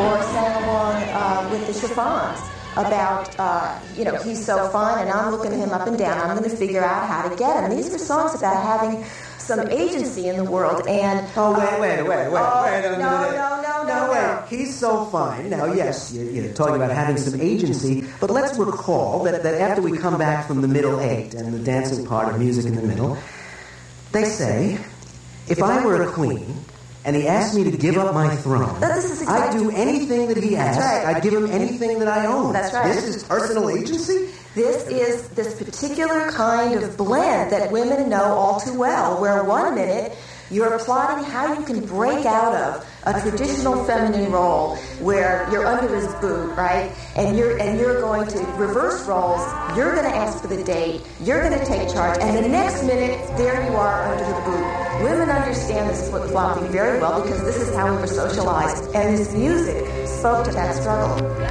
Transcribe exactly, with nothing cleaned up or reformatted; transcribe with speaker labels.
Speaker 1: or sang along uh, with the chiffons about, uh, you know, he's so fun, and I'm looking him up and down. I'm going to figure out how to get him. These were songs about having some agency in the world. And
Speaker 2: oh, wait, wait, wait, wait,
Speaker 1: oh,
Speaker 2: wait a minute.
Speaker 1: No, no, no, no,
Speaker 2: wait.
Speaker 1: no.
Speaker 2: He's so fine. Now, yes, you're, you're talking about having some agency, but let's recall that, that after we come back from the middle eight and the dancing part of music in the middle, they say, if I were a queen and he asked me to give up my throne,
Speaker 1: exactly.
Speaker 2: I'd do anything that he asked.
Speaker 1: Right.
Speaker 2: I'd give him anything that I own.
Speaker 1: That's right.
Speaker 2: This is personal agency?
Speaker 1: This is this particular kind of blend that women know all too well, where one minute you're plotting how you can break out of a traditional feminine role where you're under his boot, right? And you're and you're going to reverse roles. You're going to ask for the date. You're going to take charge. And the next minute, there you are under the boot. Women understand this flip-flopping very well because this is how we were socialized. And this music spoke to that struggle.